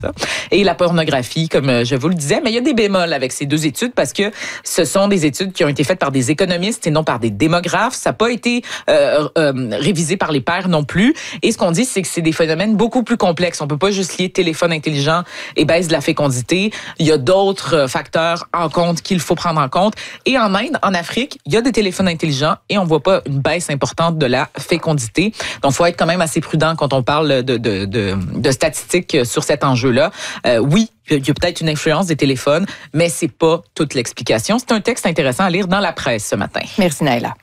Et la pornographie, comme je vous le disais, mais il y a des bémols avec ces deux études parce que ce sont des études qui ont été faites par des économistes et non par des démographes. Ça n'a pas été révisé par les pairs non plus. Et ce qu'on dit, c'est que c'est des phénomènes beaucoup plus complexes. On peut pas juste lier téléphone intelligent et baisse de la fécondité. Il y a d'autres facteurs en compte qu'il faut prendre en compte. Et en Inde, en Afrique, il y a des téléphones intelligents et on voit pas une baisse importante de la fécondité. Donc, faut être quand même assez prudent quand on parle de statistiques sur cet enjeu-là. Oui, il y a peut-être une influence des téléphones, mais c'est pas toute l'explication. C'est un texte intéressant à lire dans la presse ce matin. Merci, Naïla.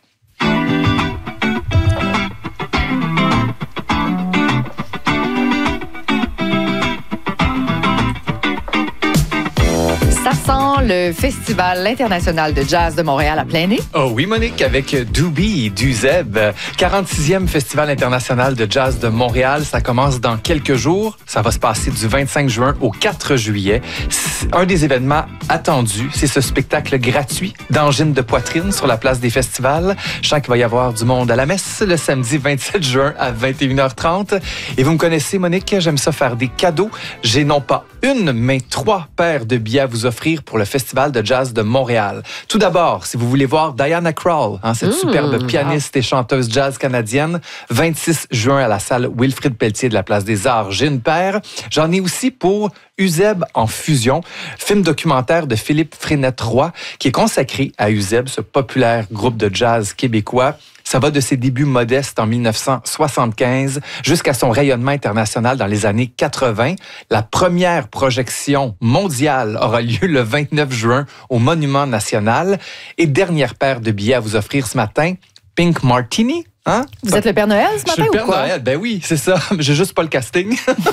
Ça sent le Festival international de jazz de Montréal à plein nez. Oh oui, Monique, avec Doobie, Duzeb, 46e Festival international de jazz de Montréal. Ça commence dans quelques jours. Ça va se passer du 25 juin au 4 juillet. Un des événements attendus, c'est ce spectacle gratuit d'angine de poitrine sur la place des festivals. Je sens qu'il va y avoir du monde à la messe le samedi 27 juin à 21h30. Et vous me connaissez, Monique, j'aime ça faire des cadeaux. J'ai non pas une, mais 3 paires de billets à vous offrir pour le Festival de jazz de Montréal. Tout d'abord, si vous voulez voir Diana Krall, cette superbe pianiste et chanteuse jazz canadienne, 26 juin à la salle Wilfrid Pelletier de la Place des Arts, j'ai une paire. J'en ai aussi pour Uzeb en fusion, film documentaire de Philippe Frenette-Roy qui est consacré à Uzeb, ce populaire groupe de jazz québécois. Ça va de ses débuts modestes en 1975 jusqu'à son rayonnement international dans les années 80. La première projection mondiale aura lieu le 29 juin au Monument National. Et dernière paire de billets à vous offrir ce matin, Pink Martini. Hein? Vous êtes le Père Noël ce matin ou quoi? Je suis le Père Noël, ben oui, c'est ça. J'ai juste pas le casting.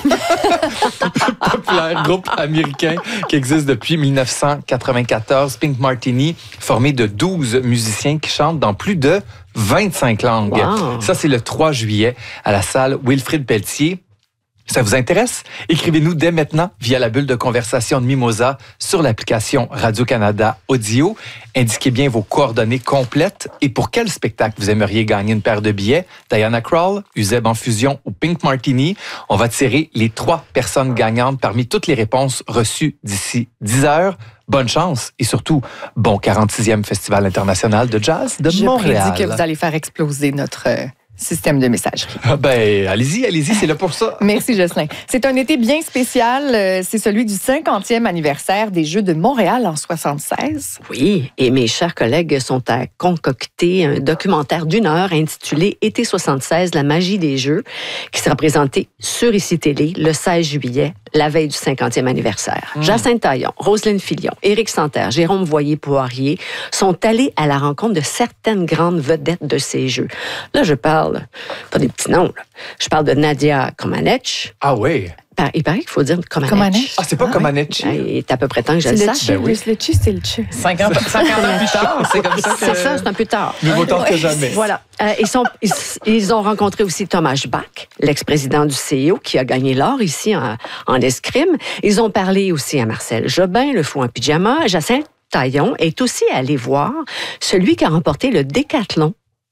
Populaire groupe américain qui existe depuis 1994. Pink Martini, formé de 12 musiciens qui chantent dans plus de 25 langues. Wow. Ça, c'est le 3 juillet à la salle Wilfrid Pelletier. Ça vous intéresse? Écrivez-nous dès maintenant via la bulle de conversation de Mimosa sur l'application Radio-Canada Audio. Indiquez bien vos coordonnées complètes et pour quel spectacle vous aimeriez gagner une paire de billets. Diana Krall, Uzeb en fusion ou Pink Martini. On va tirer les 3 personnes gagnantes parmi toutes les réponses reçues d'ici 10 heures. Bonne chance et surtout, bon 46e Festival international de jazz de Montréal. Je prédis que vous allez faire exploser notre système de messagerie. Ben, allez-y, c'est là pour ça. Merci, Jocelyn. C'est un été bien spécial. C'est celui du 50e anniversaire des Jeux de Montréal en 76. Oui, et mes chers collègues sont à concocter un documentaire d'1 heure intitulé Été 76, la magie des Jeux, qui sera présenté sur ICI Télé le 16 juillet, la veille du 50e anniversaire. Jacinthe Taillon, Roselyne Filion, Éric Santerre, Jérôme Voyer-Poirier sont allés à la rencontre de certaines grandes vedettes de ces Jeux. Là, je parle pas des petits noms, là. Je parle de Nadia Comaneci. Ah oui. Il paraît qu'il faut dire Comaneci. Ah, c'est pas Comaneci. Il est à peu près temps que je le sache. Ben oui. Le chi, c'est le chi. 50 ans plus tard, c'est comme ça que... C'est ça, c'est un peu tard. Mieux vaut tard que jamais. Voilà. Ils ont rencontré aussi Thomas Bach, l'ex-président du CIO, qui a gagné l'or ici en escrime. Ils ont parlé aussi à Marcel Jobin, le fou en pyjama. Jacinthe Taillon est aussi allé voir celui qui a remporté le décathlon.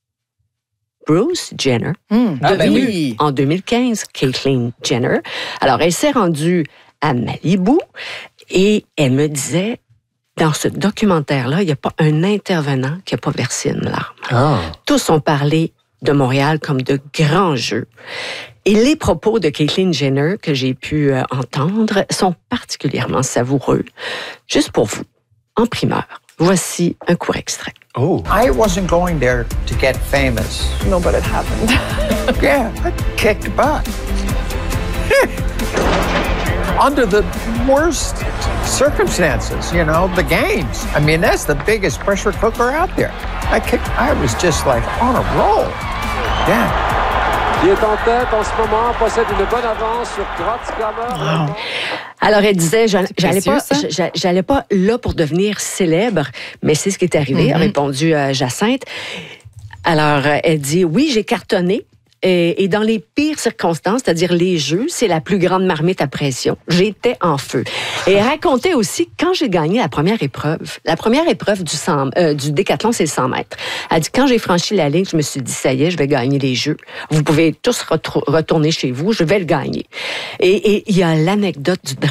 Bruce Jenner, devenue en 2015 Caitlyn Jenner. Alors, elle s'est rendue à Malibu et elle me disait, dans ce documentaire-là, il n'y a pas un intervenant qui n'a pas versé une larme. Ah. Tous ont parlé de Montréal comme de grands jeux. Et les propos de Caitlyn Jenner que j'ai pu entendre sont particulièrement savoureux. Juste pour vous, en primeur, voici un court extrait. Oh. I wasn't going there to get famous. No, but it happened. Yeah, I kicked butt. Under the worst circumstances, you know, the games. I mean, that's the biggest pressure cooker out there. I was just like on a roll. Yeah. Il est en tête en ce moment, possède une bonne avance sur Graz-Klammer. Wow. Alors, elle disait, j'allais pas là pour devenir célèbre, mais c'est ce qui est arrivé, a répondu Jacinthe. Alors, elle dit, oui, j'ai cartonné. Et dans les pires circonstances, c'est-à-dire les Jeux, c'est la plus grande marmite à pression. J'étais en feu. Et elle racontait aussi quand j'ai gagné la première épreuve. La première épreuve du décathlon, c'est le 100 mètres. Elle dit, quand j'ai franchi la ligne, je me suis dit, ça y est, je vais gagner les Jeux. Vous pouvez tous retourner chez vous, je vais le gagner. Et il y a l'anecdote du